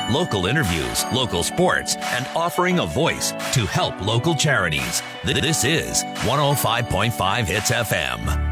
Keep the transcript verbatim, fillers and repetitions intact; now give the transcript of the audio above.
local interviews, local sports, and offering a voice to help local charities. This is one oh five point five Hits F M.